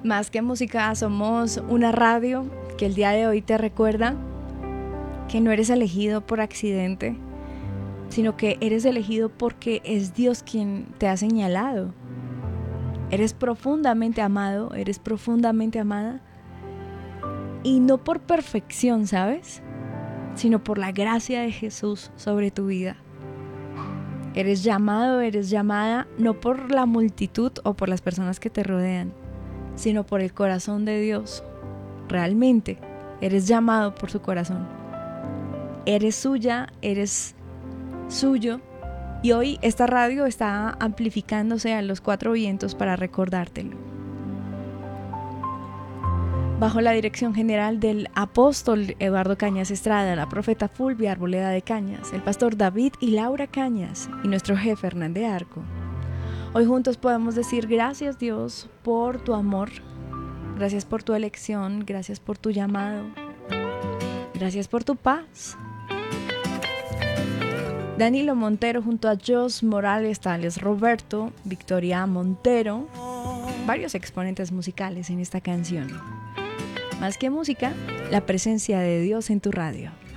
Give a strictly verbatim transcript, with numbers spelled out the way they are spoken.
Más que música, somos una radio que el día de hoy te recuerda que no eres elegido por accidente, sino que eres elegido porque es Dios quien te ha señalado. Eres profundamente amado, eres profundamente amada, y no por perfección, ¿sabes? Sino por la gracia de Jesús sobre tu vida. Eres llamado, eres llamada no por la multitud o por las personas que te rodean, sino por el corazón de Dios. Realmente eres llamado por su corazón. Eres suya, eres suyo. Y hoy esta radio está amplificándose a los cuatro vientos para recordártelo. Bajo la dirección general del apóstol Eduardo Cañas Estrada, la profeta Fulvia Arboleda de Cañas, el pastor David y Laura Cañas y nuestro jefe Hernán de Arco. Hoy juntos podemos decir gracias, Dios, por tu amor, gracias por tu elección, gracias por tu llamado, gracias por tu paz. Danilo Montero junto a Jos Morales, Tales Roberto, Victoria Montero, varios exponentes musicales en esta canción. Más que música, la presencia de Dios en tu radio.